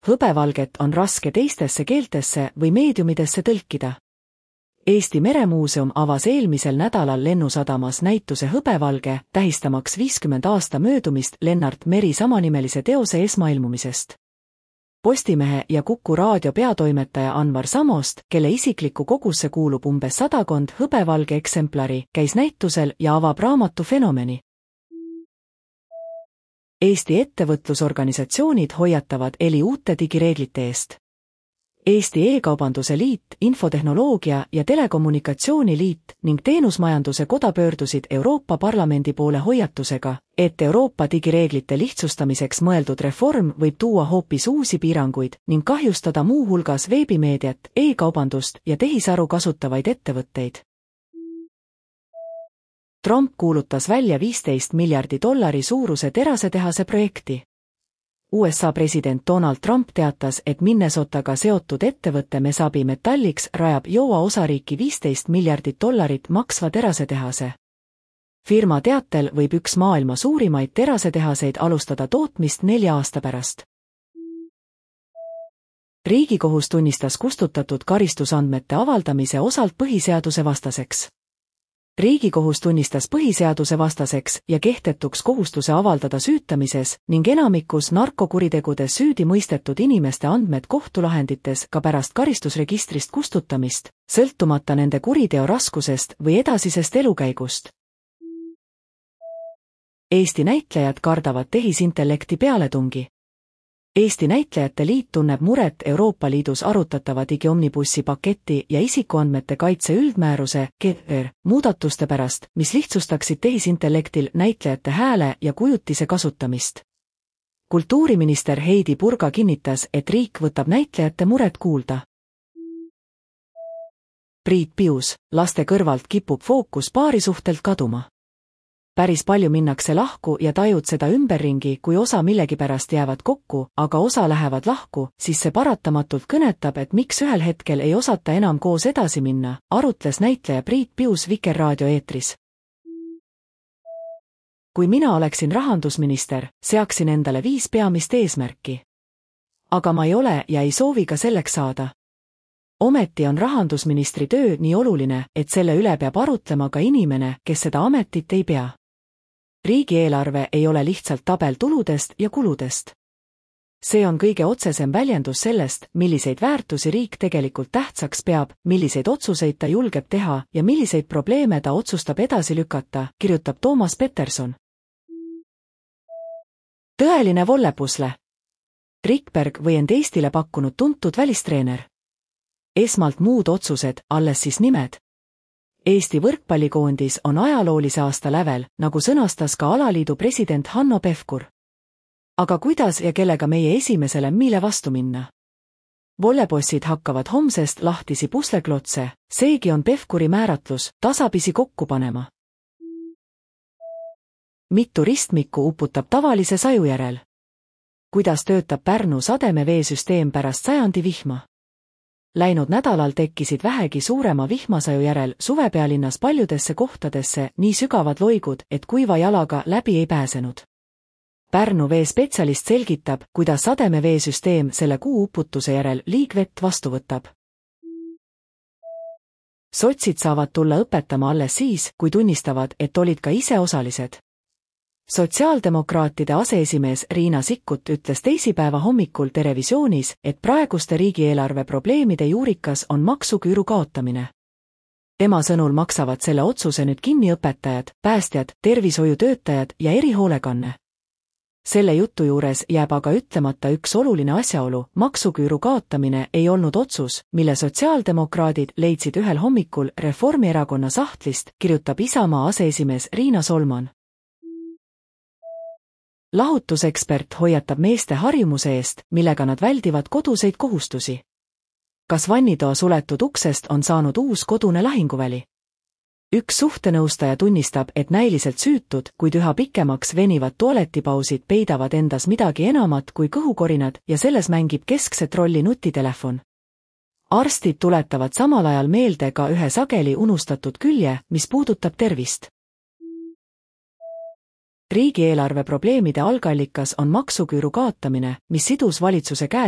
Hõbevalget on raske teistesse keeltesse või meediumidesse tõlkida. Eesti Meremuuseum avas eelmisel nädalal Lennusadamas näituse Hõbevalge, tähistamaks 50 aasta möödumist Lennart Meri samanimelise teose esmailmumisest. Postimehe ja Kuku raadio peatoimetaja Anvar Samost, kelle isiklikku kogusse kuulub umbes 100 hõbevalge eksemplari, käis näitusel ja avab raamatu fenomeni. Eesti ettevõtlusorganisatsioonid hoiatavad uute digireeglite eest. Eesti E-kaubanduse Liit, Infotehnoloogia ja Telekommunikatsiooni Liit ning Teenusmajanduse Koda pöördusid Euroopa Parlamendi poole hoiatusega, et Euroopa digireeglite lihtsustamiseks mõeldud reform võib tuua hoopis uusi piiranguid ning kahjustada muu hulgas veebimeediat, e-kaubandust ja tehisaru kasutavaid ettevõtteid. Trump kuulutas välja $15 miljardi suuruse terasetehase projekti. USA president Donald Trump teatas, et Minnesotaga seotud ettevõtte Mesabi Metallics rajab Iowa osariiki $15 miljardit maksva terasetehase. Firma teatel võib üks maailma suurimaid terasetehaseid alustada tootmist 4 aasta pärast. Riigikohus tunnistas kustutatud karistusandmete avaldamise osalt põhiseaduse vastaseks. Riigikohus tunnistas põhiseaduse vastaseks ja kehtetuks kohustuse avaldada süütamises ning enamikus narkokuritegudes süüdi mõistetud inimeste andmed kohtulahendites ka pärast karistusregistrist kustutamist, sõltumata nende kuriteo raskusest või edasisest elukäigust. Eesti näitlejad kardavad tehisintellekti pealetungi. Eesti Näitlejate Liit tunneb muret Euroopa Liidus arutatava digiomnibussi paketi ja isikuandmete kaitse üldmääruse muudatuste pärast, mis lihtsustaksid tehisintellektil näitlejate hääle ja kujutise kasutamist. Kultuuriminister Heidi Purga kinnitas, et riik võtab näitlejate muret kuulda. Priit Pius, laste kõrvalt kipub fookus paarisuhtelt kaduma. Päris palju minnakse lahku ja tajud seda ümberringi, kui osa millegipärast jäävad kokku, aga osa lähevad lahku, siis see paratamatult kõnetab, et miks ühel hetkel ei osata enam koos edasi minna, arutles näitleja Priit Pius Vikerraadio eetris. Kui mina oleksin rahandusminister, seaksin endale 5 peamist eesmärki. Aga ma ei ole ja ei soovi ka selleks saada. Ometi on rahandusministri töö nii oluline, et selle üle peab arutlema ka inimene, kes seda ametit ei pea. Riigieelarve ei ole lihtsalt tabel tuludest ja kuludest. See on kõige otsesem väljendus sellest, milliseid väärtusi riik tegelikult tähtsaks peab, milliseid otsuseid ta julgeb teha ja milliseid probleeme ta otsustab edasi lükata, kirjutab Toomas Peterson. Tõeline vollepusle. Rikberg või end Eestile pakkunud tuntud välistreener. Esmalt muud otsused, alles siis nimed. Eesti võrkpallikoondis on ajaloolise aasta lävel, nagu sõnastas ka alaliidu president Hanno Pevkur. Aga kuidas ja kellega meie esimesele MMile vastu minna? Vollepossid hakkavad homsest lahtisi pusleklotse, seegi on Pevkuri määratlus, tasapisi kokku panema. Mitu ristmikku uputab tavalise saju järel? Kuidas töötab Pärnu sademeveesüsteem pärast sajandi vihma? Läinud nädalal tekkisid vähegi suurema vihmasaju järel suvepealinnas paljudesse kohtadesse nii sügavad loigud, et kuiva jalaga läbi ei pääsenud. Pärnu veespetsialist selgitab, kuidas sademeveesüsteem selle kuu uputuse järel liigvett vastu võtab. Sotsid saavad tulla õpetama alles siis, kui tunnistavad, et olid ka ise osalised. Sotsiaaldemokraatide aseesimees Riina Sikkut ütles teisipäeva hommikul Terevisioonis, et praeguste riigieelarve probleemide juurikas on maksuküüru kaotamine. Tema sõnul maksavad selle otsuse nüüd kinni õpetajad, päästjad, tervishoiutöötajad ja erihoolekanne. Selle jutu juures jääb aga ütlemata üks oluline asjaolu, maksuküüru kaotamine ei olnud otsus, mille sotsiaaldemokraadid leidsid ühel hommikul Reformierakonna sahtlist, kirjutab Isamaa aseesimees Riina Solman. Lahutusekspert hoiatab meeste harjumuse eest, millega nad väldivad koduseid kohustusi. Kas vannitoa suletud uksest on saanud uus kodune lahinguväli? Üks suhtenõustaja tunnistab, et näiliselt süütud, kuid üha pikemaks venivad tualetipausid peidavad endas midagi enamat kui kõhukorinad ja selles mängib keskset rolli nutitelefon. Arstid tuletavad samal ajal meelde ka ühe sageli unustatud külje, mis puudutab tervist. Riigieelarve probleemide algallikas on maksuküüru kaotamine, mis sidus valitsuse käed